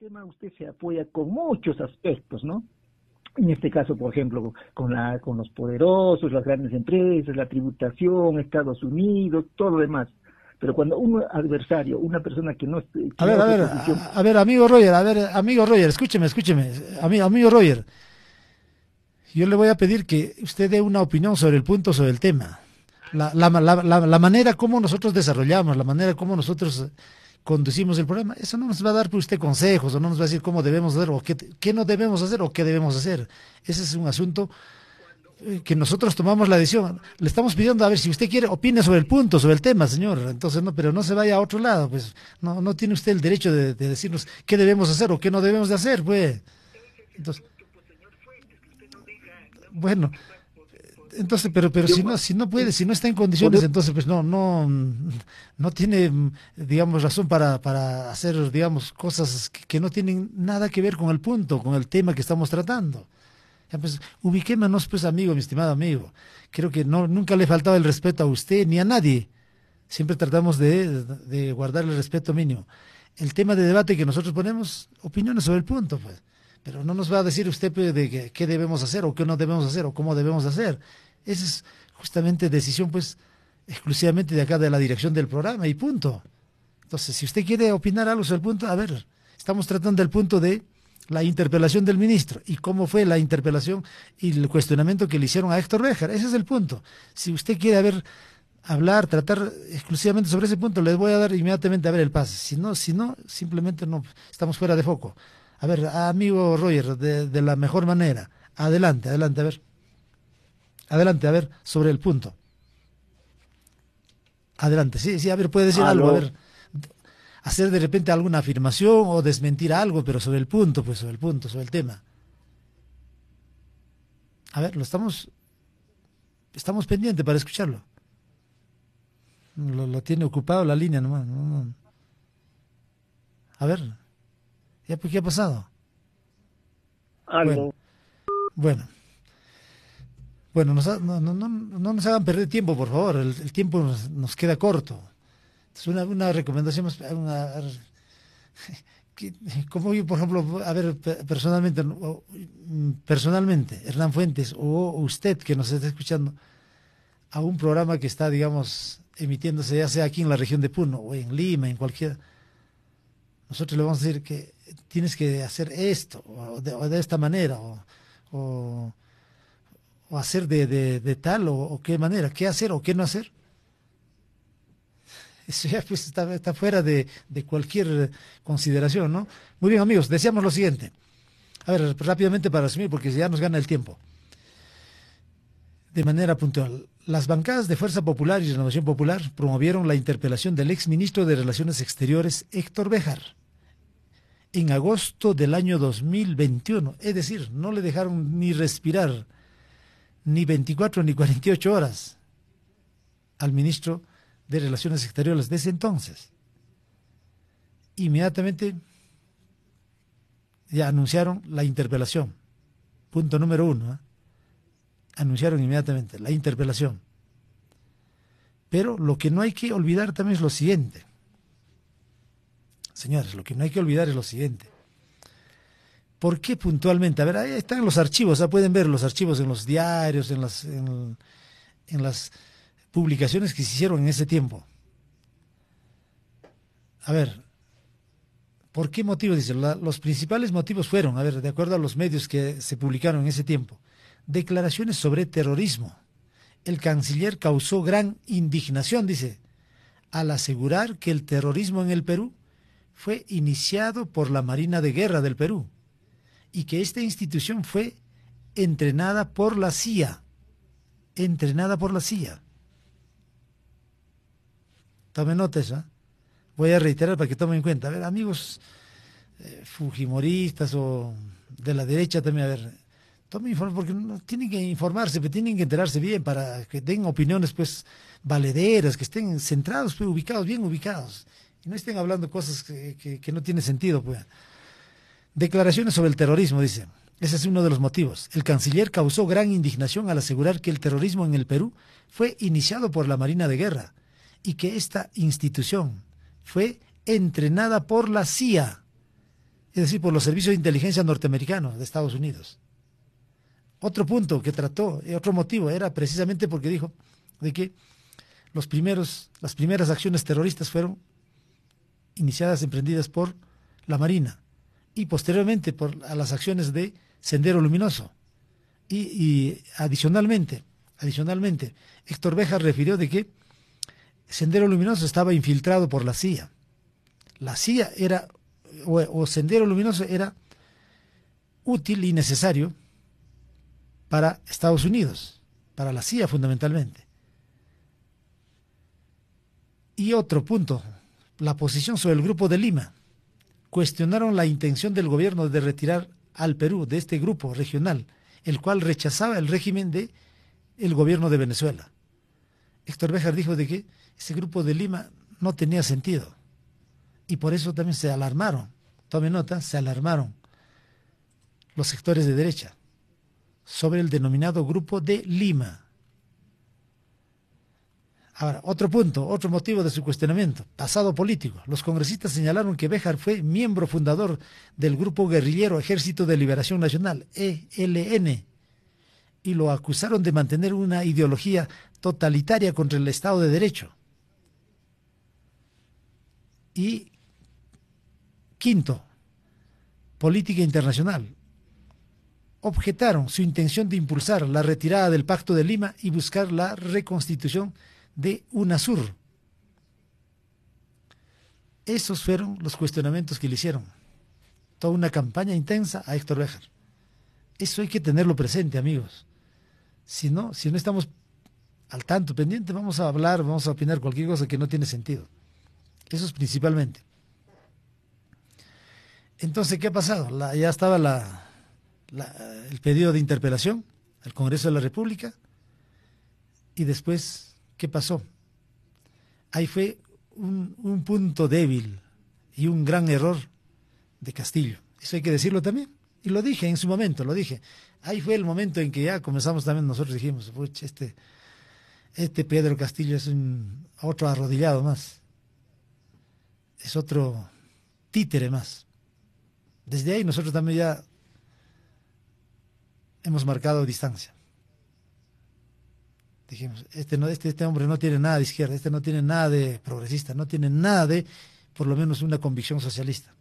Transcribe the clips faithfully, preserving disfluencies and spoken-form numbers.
tema usted se apoya con muchos aspectos, ¿no? En este caso, por ejemplo, con la con los poderosos, las grandes empresas, la tributación, Estados Unidos, todo lo demás. Pero cuando un adversario, una persona que no... Que a ver, no a ver, posición... a, a ver, amigo Roger, a ver, amigo Roger, escúcheme, escúcheme, amigo, amigo Roger, yo le voy a pedir que usted dé una opinión sobre el punto, sobre el tema. La, la, la, la, la manera como nosotros desarrollamos, la manera como nosotros conducimos el programa, eso no nos va a dar por usted consejos, o no nos va a decir cómo debemos hacer, o qué, qué no debemos hacer, o qué debemos hacer. Ese es un asunto que nosotros tomamos la decisión. Le estamos pidiendo, a ver, si usted quiere, opine sobre el punto, sobre el tema, señor. Entonces, no, pero no se vaya a otro lado, pues no, no tiene usted el derecho de, de decirnos qué debemos hacer o qué no debemos de hacer, pues. Entonces, bueno, entonces, pero, pero si no, si no puede, si no está en condiciones, entonces, pues no, no, no tiene, digamos, razón para, para hacer, digamos, cosas que, que no tienen nada que ver con el punto, con el tema que estamos tratando. Ya, pues, ubiquémonos, pues, amigo, mi estimado amigo. Creo que no, nunca le he faltado el respeto a usted ni a nadie. Siempre tratamos de, de guardar el respeto mínimo. El tema de debate que nosotros ponemos, opiniones sobre el punto, pues. Pero no nos va a decir usted, pues, de que, qué debemos hacer o qué no debemos hacer o cómo debemos hacer. Esa es justamente decisión, pues, exclusivamente de acá de la dirección del programa y punto. Entonces, si usted quiere opinar algo sobre el punto, a ver, estamos tratando el punto de la interpelación del ministro y cómo fue la interpelación y el cuestionamiento que le hicieron a Héctor Béjar. Ese es el punto. Si usted quiere a ver, hablar, tratar exclusivamente sobre ese punto, les voy a dar inmediatamente a ver el pase. Si no, si no, simplemente no, estamos fuera de foco. A ver, amigo Roger, de, de la mejor manera, adelante, adelante, a ver. Adelante, a ver, sobre el punto. Adelante, sí, sí, a ver, puede decir ¿Aló? algo, a ver. Hacer de repente alguna afirmación o desmentir algo, pero sobre el punto, pues sobre el punto, sobre el tema. A ver, lo estamos, estamos pendientes para escucharlo. Lo, lo tiene ocupado la línea nomás. No, no. A ver, ya, pues, ¿qué ha pasado? ¿Aló? Bueno, bueno, bueno nos ha, no, no, no, no nos hagan perder tiempo, por favor, el, el tiempo nos, nos queda corto. Es una, una recomendación, una, que, como yo, por ejemplo, a ver, personalmente, personalmente, Hernán Fuentes, o usted que nos está escuchando, a un programa que está, digamos, emitiéndose ya sea aquí en la región de Puno, o en Lima, en cualquier, nosotros le vamos a decir que tienes que hacer esto, o de, o de esta manera, o, o, o hacer de, de, de tal, o, o qué manera, qué hacer o qué no hacer. Eso ya pues está, está fuera de, de cualquier consideración, ¿no? Muy bien, amigos, deseamos lo siguiente. A ver, rápidamente para resumir, porque ya nos gana el tiempo. De manera puntual, las bancadas de Fuerza Popular y Renovación Popular promovieron la interpelación del exministro de Relaciones Exteriores, Héctor Béjar, en agosto del año dos mil veintiuno. Es decir, no le dejaron ni respirar ni veinticuatro ni cuarenta y ocho horas al ministro de Relaciones Exteriores de ese entonces. Inmediatamente ya anunciaron la interpelación. Punto número uno. ¿eh? Anunciaron inmediatamente la interpelación. Pero lo que no hay que olvidar también es lo siguiente. Señores, lo que no hay que olvidar es lo siguiente. ¿Por qué puntualmente? A ver, ahí están los archivos, ¿eh? Pueden ver los archivos en los diarios, en las, en, en las publicaciones que se hicieron en ese tiempo. A ver, ¿por qué motivos? Dice, la, los principales motivos fueron, a ver, de acuerdo a los medios que se publicaron en ese tiempo, declaraciones sobre terrorismo. El canciller causó gran indignación, dice, al asegurar que el terrorismo en el Perú fue iniciado por la Marina de Guerra del Perú y que esta institución fue entrenada por la C I A, entrenada por la C I A. Tomen nota eso, ¿eh? Voy a reiterar para que tomen en cuenta. A ver, amigos eh, fujimoristas o de la derecha también, a ver, tomen información, porque no, tienen que informarse, pero tienen que enterarse bien para que tengan opiniones, pues, valederas, que estén centrados, pues, ubicados, bien ubicados, y no estén hablando cosas que, que, que no tienen sentido, pues. Declaraciones sobre el terrorismo, dice. Ese es uno de los motivos. El canciller causó gran indignación al asegurar que el terrorismo en el Perú fue iniciado por la Marina de Guerra y que esta institución fue entrenada por la C I A. es decir, por los servicios de inteligencia norteamericanos de Estados Unidos. Otro punto que trató, otro motivo, era precisamente porque dijo de que los primeros, las primeras acciones terroristas fueron iniciadas, emprendidas por la Marina y posteriormente por a las acciones de Sendero Luminoso. Y, y adicionalmente, adicionalmente, Héctor Béjar refirió de que Sendero Luminoso estaba infiltrado por la C I A. La C I A era, o, o Sendero Luminoso era útil y necesario para Estados Unidos, para la C I A fundamentalmente. Y otro punto, la posición sobre el Grupo de Lima. Cuestionaron la intención del gobierno de retirar al Perú de este grupo regional, el cual rechazaba el régimen de el gobierno de Venezuela. Héctor Béjar dijo de que ese Grupo de Lima no tenía sentido y por eso también se alarmaron, tome nota, se alarmaron los sectores de derecha sobre el denominado Grupo de Lima. Ahora, otro punto, otro motivo de su cuestionamiento, pasado político. Los congresistas señalaron que Béjar fue miembro fundador del grupo guerrillero Ejército de Liberación Nacional, E L N, y lo acusaron de mantener una ideología totalitaria contra el Estado de Derecho. Y quinto, política internacional. Objetaron su intención de impulsar la retirada del Pacto de Lima y buscar la reconstitución de UNASUR. Esos fueron los cuestionamientos que le hicieron. Toda una campaña intensa a Héctor Béjar. Eso hay que tenerlo presente, amigos. Si no, si no estamos al tanto, pendiente, vamos a hablar, vamos a opinar cualquier cosa que no tiene sentido. Eso es principalmente. Entonces, ¿qué ha pasado? La, ya estaba la, la, el pedido de interpelación al Congreso de la República y después, ¿qué pasó? Ahí fue un, un punto débil y un gran error de Castillo. Eso hay que decirlo también. Y lo dije en su momento, lo dije. Ahí fue el momento en que ya comenzamos también, nosotros dijimos, este, este Pedro Castillo es un otro arrodillado más. Es otro títere más. Desde ahí nosotros también ya hemos marcado distancia. Dijimos, este, no, este, este hombre no tiene nada de izquierda, este no tiene nada de progresista, no tiene nada de, por lo menos, una convicción socialista.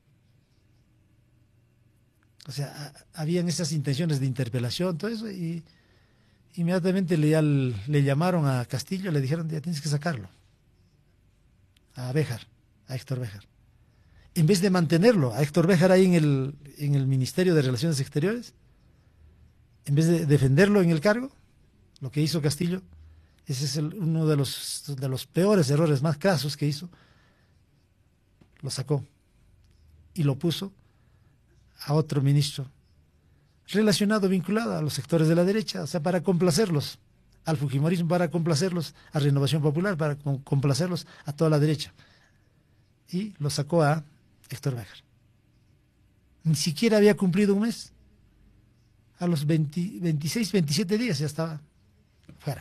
O sea, a, habían esas intenciones de interpelación, todo eso, y inmediatamente le, al, le llamaron a Castillo, le dijeron, ya tienes que sacarlo. A Béjar, a Héctor Béjar. En vez de mantenerlo, a Héctor Béjar ahí en el, en el Ministerio de Relaciones Exteriores, en vez de defenderlo en el cargo, lo que hizo Castillo, ese es el, uno de los, de los peores errores más crasos que hizo, lo sacó y lo puso a otro ministro relacionado, vinculado a los sectores de la derecha, o sea, para complacerlos al fujimorismo, para complacerlos a Renovación Popular, para complacerlos a toda la derecha. Y lo sacó a Héctor Béjar. Ni siquiera había cumplido un mes. A los veinte, veintiséis, veintisiete días ya estaba fuera.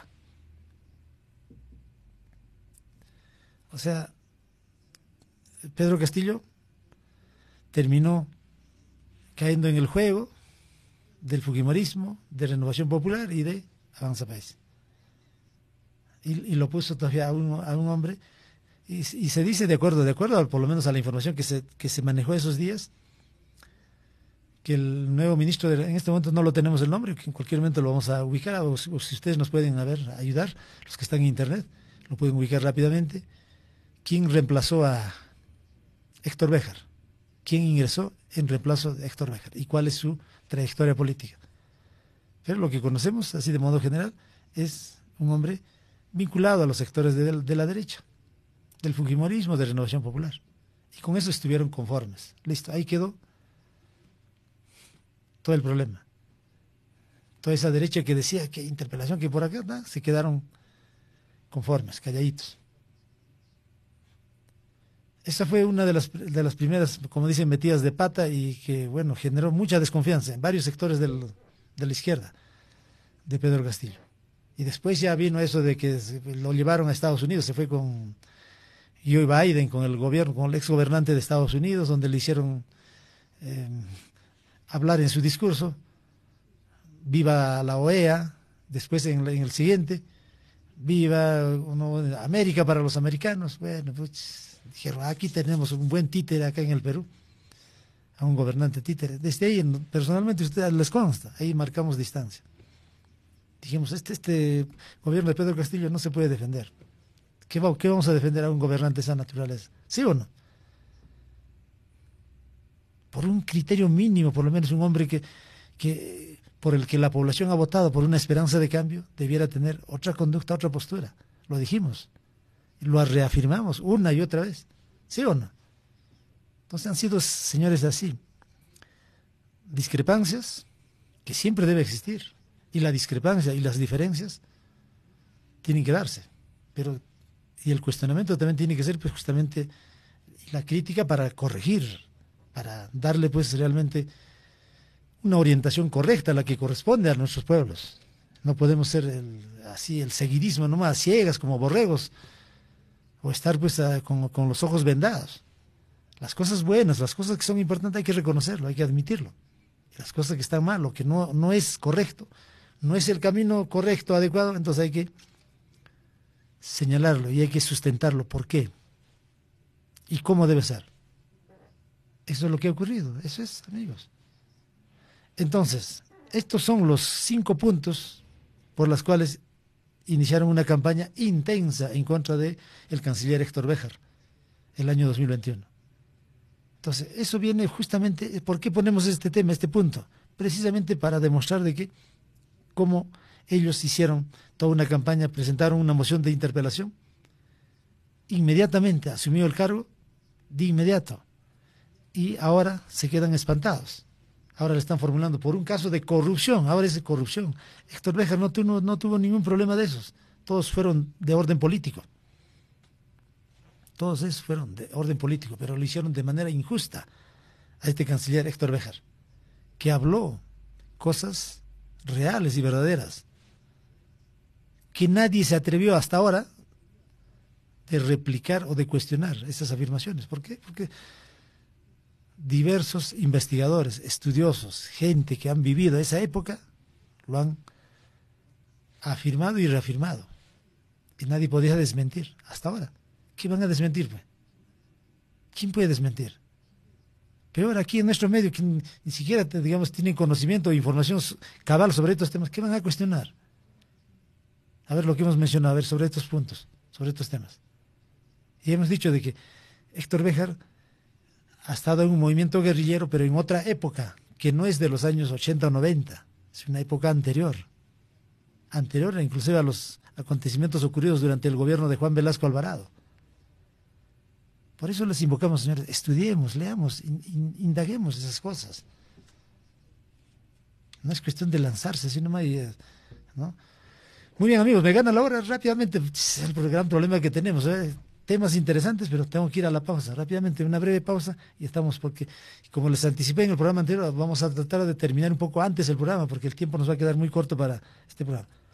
O sea, Pedro Castillo terminó cayendo en el juego del fujimorismo, de Renovación Popular y de Avanza País. Y, y lo puso todavía a un, a un hombre, y, y se dice de acuerdo, de acuerdo por lo menos a la información que se, que se manejó esos días, que el nuevo ministro, de, en este momento no lo tenemos el nombre, que en cualquier momento lo vamos a ubicar, o, o si ustedes nos pueden a ver, ayudar, los que están en internet, lo pueden ubicar rápidamente. ¿Quién reemplazó a Héctor Béjar? ¿Quién ingresó en reemplazo de Héctor Béjar? ¿Y cuál es su trayectoria política? Pero lo que conocemos, así de modo general, es un hombre vinculado a los sectores de, de la derecha, del fujimorismo, de Renovación Popular. Y con eso estuvieron conformes. Listo, ahí quedó todo el problema. Toda esa derecha que decía que interpelación, que por acá, ¿no? Se quedaron conformes, calladitos. Esa fue una de las, de las primeras, como dicen, metidas de pata y que, bueno, generó mucha desconfianza en varios sectores del, de la izquierda de Pedro Castillo. Y después ya vino eso de que lo llevaron a Estados Unidos, se fue con Joe Biden, con el gobierno, con el ex gobernante de Estados Unidos, donde le hicieron eh, hablar en su discurso, viva la O E A, después en, en el siguiente, viva uno, América para los americanos. Bueno, pues dijeron, aquí tenemos un buen títere acá en el Perú, a un gobernante títere. Desde ahí, personalmente, ustedes les consta, ahí marcamos distancia. Dijimos, este, este gobierno de Pedro Castillo no se puede defender. ¿Qué, va, ¿Qué vamos a defender a un gobernante de esa naturaleza? ¿Sí o no? Por un criterio mínimo, por lo menos un hombre que, que por el que la población ha votado por una esperanza de cambio, debiera tener otra conducta, otra postura. Lo dijimos, lo reafirmamos una y otra vez. ¿Sí o no? Entonces han sido, señores, así. Discrepancias que siempre debe existir. Y la discrepancia y las diferencias tienen que darse. Pero, y el cuestionamiento también tiene que ser, pues, justamente la crítica para corregir, para darle, pues, realmente una orientación correcta a la que corresponde a nuestros pueblos. No podemos ser el, así el seguidismo nomás, ciegas como borregos, o estar, pues, a, con, con los ojos vendados. Las cosas buenas, las cosas que son importantes hay que reconocerlo, hay que admitirlo. Y las cosas que están mal, lo que no, no es correcto, no es el camino correcto, adecuado, entonces hay que señalarlo y hay que sustentarlo. ¿Por qué? ¿Y cómo debe ser? Eso es lo que ha ocurrido, eso es, amigos. Entonces, estos son los cinco puntos por los cuales iniciaron una campaña intensa en contra del canciller Héctor Béjar el año dos mil veintiuno. Entonces, eso viene justamente, ¿por qué ponemos este tema, este punto? Precisamente para demostrar de que cómo ellos hicieron toda una campaña, presentaron una moción de interpelación, inmediatamente asumió el cargo, de inmediato, y ahora se quedan espantados. Ahora le están formulando por un caso de corrupción, ahora es de corrupción. Héctor Béjar no tuvo, no tuvo ningún problema de esos, todos fueron de orden político. Todos esos fueron de orden político, pero lo hicieron de manera injusta a este canciller Héctor Béjar, que habló cosas reales y verdaderas, que nadie se atrevió hasta ahora de replicar o de cuestionar esas afirmaciones. ¿Por qué? Porque diversos investigadores, estudiosos, gente que han vivido esa época, lo han afirmado y reafirmado. Y nadie podía desmentir hasta ahora. ¿Qué van a desmentir, pues? ¿Quién puede desmentir? Peor aquí en nuestro medio, que ni siquiera, digamos, tienen conocimiento o información cabal sobre estos temas, ¿qué van a cuestionar? A ver lo que hemos mencionado, a ver, sobre estos puntos, sobre estos temas. Y hemos dicho de que Héctor Béjar ha estado en un movimiento guerrillero, pero en otra época, que no es de los años ochenta o noventa, es una época anterior, anterior inclusive a los acontecimientos ocurridos durante el gobierno de Juan Velasco Alvarado. Por eso les invocamos, señores, estudiemos, leamos, in, in, indaguemos esas cosas. No es cuestión de lanzarse, sino más, ¿no? Muy bien, amigos, me gana la hora rápidamente, es el gran problema que tenemos, ¿eh? Temas interesantes, pero tengo que ir a la pausa, rápidamente, una breve pausa, y estamos, porque, como les anticipé en el programa anterior, vamos a tratar de terminar un poco antes el programa, porque el tiempo nos va a quedar muy corto para este programa.